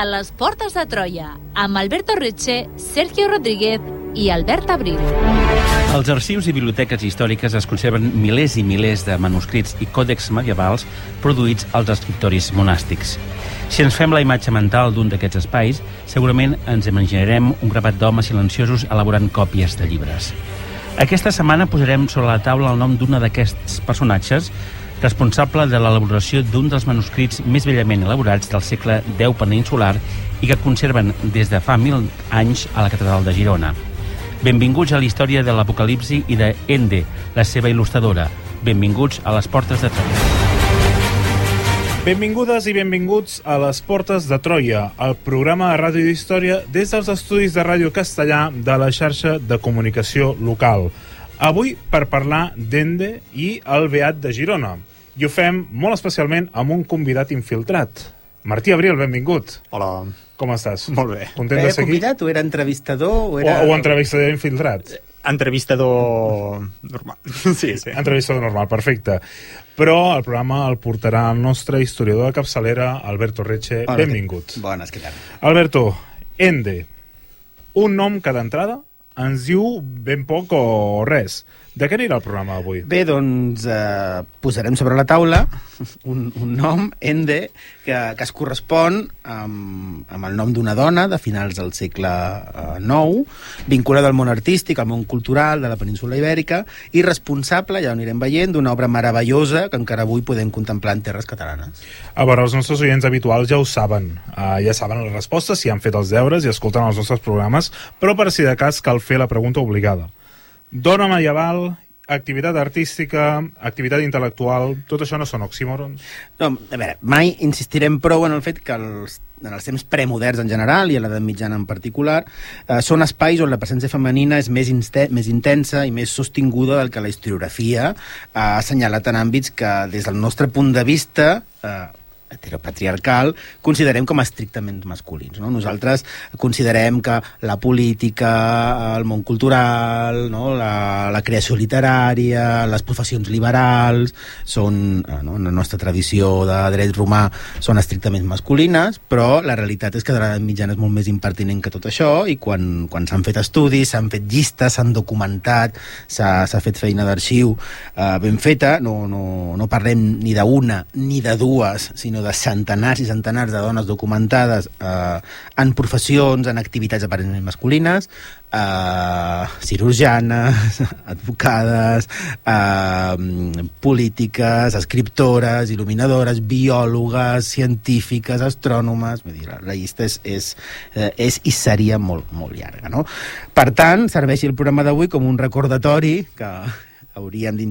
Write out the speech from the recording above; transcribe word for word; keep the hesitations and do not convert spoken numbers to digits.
a les Portes de Troia, amb Alberto Reche, Sergio Rodríguez i Albert Abril. Als arxius i biblioteques històriques es conserven milers i milers de manuscrits i còdex medievals produïts als escriptoris monàstics. Si ens fem la imatge mental d'un d'aquests espais, segurament ens imaginarem un grapat d'homes silenciosos elaborant còpies de llibres. Aquesta setmana posarem sobre la taula el nom d'una d'aquests personatges, responsable de l'elaboració d'un dels manuscrits més bellament elaborats del segle deu peninsular i que conserven des de fa mil anys a la catedral de Girona. Benvinguts a la història de l'Apocalipsi i de Ende, la seva il·lustradora. Benvinguts a les Portes de Troia. Benvingudes i benvinguts a les Portes de Troia, el programa de ràdio d'història des dels estudis de Ràdio Castellà de la xarxa de comunicació local. Avui per parlar d'Ende i el Beat de Girona. I ho fem molt especialment amb un convidat infiltrat. Martí Abril, benvingut. Hola. Com estàs? Molt bé. Content de ser aquí? Convidat o era entrevistador? O, era... o, o entrevistador infiltrat? Entrevistador normal. Sí, sí. Entrevistador normal, perfecte. Però el programa el portarà el nostre historiador de capçalera, Alberto Reche. Bona, benvingut. Bones, què tal? Alberto, Ende, un nom que d'entrada ens diu ben poc o res. De què anirà el programa avui? Bé, doncs eh, posarem sobre la taula un, un nom, Ende, que, que es correspon amb, amb el nom d'una dona de finals del segle eh, nou, vinculada al món artístic, al món cultural de la península Ibèrica, i responsable, ja ho anirem veient, d'una obra meravellosa que encara avui podem contemplar en terres catalanes. A veure, els nostres oients habituals ja ho saben. Uh, ja saben les respostes, si han fet els deures i escolten els nostres programes, però per si de cas cal fer la pregunta obligada. Dona medieval, activitat artística, activitat intel·lectual, tot això no són oxímorons? No, a veure, mai insistirem prou en el fet que els, en els temps premoderns en general i a l'edat mitjana en particular eh, són espais on la presència femenina és més, inste, més intensa i més sostinguda del que la historiografia ha assenyalat en àmbits que des del nostre punt de vista eh, heteropatriarcal, considerem com a estrictament masculins. No? Nosaltres considerem que la política, el món cultural, no? la, la creació literària, les professions liberals, són, no? en la nostra tradició de dret romà, són estrictament masculines, però la realitat és que de l'edat mitjana és molt més impertinent que tot això, i quan, quan s'han fet estudis, s'han fet llistes, s'han documentat, s'ha fet feina d'arxiu eh, ben feta, no, no, no parlem ni d'una ni de dues, sinó de centenars i centenars de dones documentades eh, en professions, en activitats aparentment masculines, eh, cirurgianes, advocades, eh, polítiques, escriptores, il·luminadores, biòlogues, científiques, astrònomes. Vull dir, la llista és, és, eh, és i seria molt, molt llarga. No? Per tant, serveixi el programa d'avui com un recordatori que hauríem d'intentar